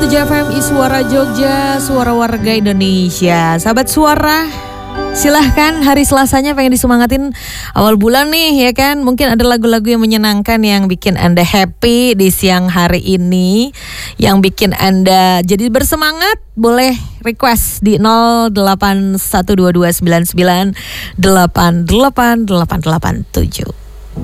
Jogja FM, Suara Jogja, suara warga Indonesia. Sahabat Suara, silahkan hari Selasanya pengen disemangatin awal bulan nih ya kan. Mungkin ada lagu-lagu yang menyenangkan yang bikin Anda happy di siang hari ini, yang bikin Anda jadi bersemangat. Boleh request di 081229988887.